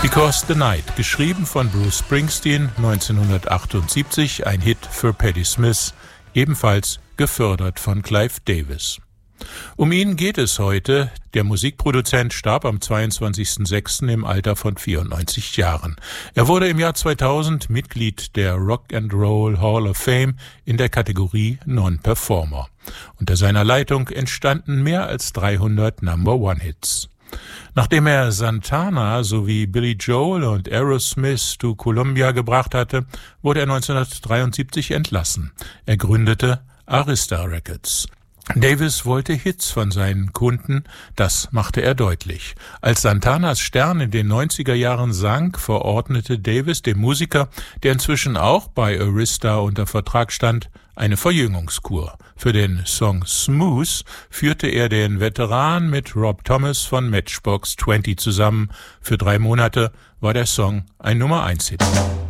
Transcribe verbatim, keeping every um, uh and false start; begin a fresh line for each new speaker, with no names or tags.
Because the Night, geschrieben von Bruce Springsteen neunzehnhundertachtundsiebzig, ein Hit für Patti Smith, ebenfalls gefördert von Clive Davis. Um ihn geht es heute. Der Musikproduzent starb am zweiundzwanzigsten sechsten im Alter von vierundneunzig Jahren. Er wurde im Jahr zweitausend Mitglied der Rock and Roll Hall of Fame in der Kategorie Non-Performer. Unter seiner Leitung entstanden mehr als dreihundert Number-One-Hits. Nachdem er Santana sowie Billy Joel und Aerosmith to Columbia gebracht hatte, wurde er neunzehnhundertdreiundsiebzig entlassen. Er gründete Arista Records. Davis wollte Hits von seinen Kunden, das machte er deutlich. Als Santanas Stern in den neunziger Jahren sank, verordnete Davis dem Musiker, der inzwischen auch bei Arista unter Vertrag stand, eine Verjüngungskur. Für den Song Smooth führte er den Veteran mit Rob Thomas von Matchbox zwanzig zusammen. Für drei Monate war der Song ein Nummer eins Hit.